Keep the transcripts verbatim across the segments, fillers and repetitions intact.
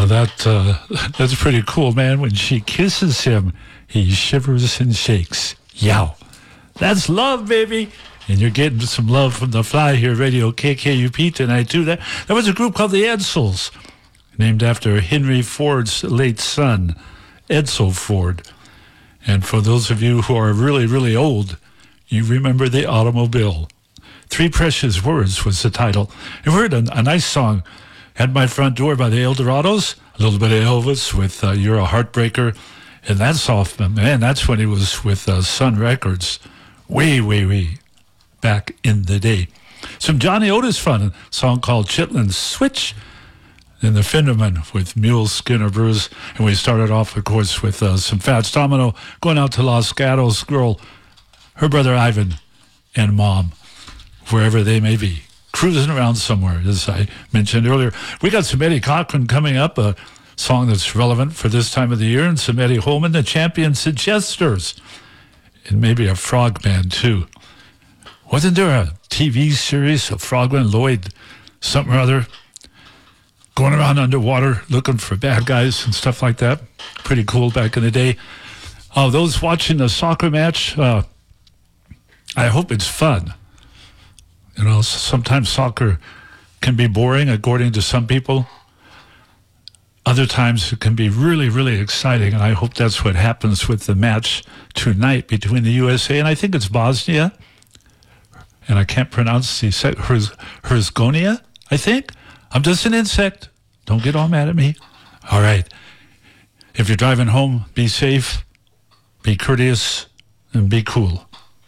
Uh, that uh, that's pretty cool, man. When she kisses him, he shivers and shakes. Yow. That's love, baby. And you're getting some love from The Fly here, Radio K K U P tonight, too. That, that was a group called the Edsels, named after Henry Ford's late son, Edsel Ford. And for those of you who are really, really old, you remember the automobile. Three Precious Words was the title. You heard a, a nice song, At My Front Door by the Eldorados, a little bit of Elvis with uh, You're a Heartbreaker. And that's off, man, that's when he was with uh, Sun Records, way, way, way back in the day. Some Johnny Otis fun, a song called Chitlin Switch, and the Finderman with Mule Skinner Bruce. And we started off, of course, with uh, some Fats Domino, going out to Los Gatos Girl, her brother Ivan, and Mom, wherever they may be, cruising around somewhere, as I mentioned earlier. We got some Eddie Cochran coming up, a song that's relevant for this time of the year, and some Eddie Holman, the Champion Suggesters, and maybe a Frogman, too. Wasn't there a T V series of Frogman, Lloyd, something or other, going around underwater looking for bad guys and stuff like that? Pretty cool back in the day. Uh, those watching the soccer match, uh, I hope it's fun. You know, sometimes soccer can be boring, according to some people. Other times it can be really, really exciting, and I hope that's what happens with the match tonight between the U S A and I think it's Bosnia, and I can't pronounce the Herz, Herzegovina, I think. I'm just an insect. Don't get all mad at me. All right. If you're driving home, be safe, be courteous, and be cool.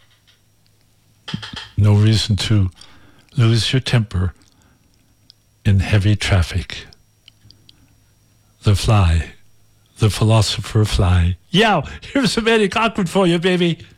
No reason to lose your temper in heavy traffic. The Fly, the philosopher Fly. Yeah, here's some Eddie Cochran for you, baby.